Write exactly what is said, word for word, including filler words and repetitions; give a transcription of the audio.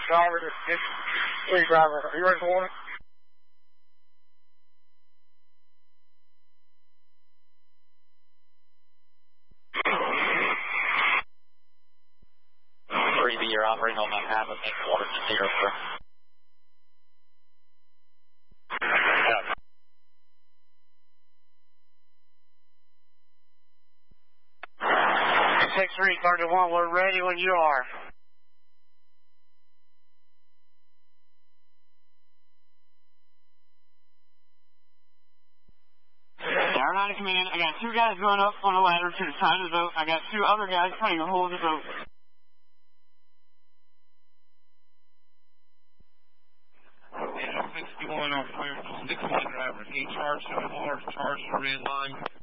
driver, this three driver. Are you ready for one? three B, you're operating on my path with next water to zero, sir. Yeah. six three, thirty one, we're ready when you are. Airline Command, I got two guys going up on a ladder to the side of the boat. I got two other guys trying to hold the boat. sixty-one on fire, sixty-one driver, he charged to the water, charged to red line.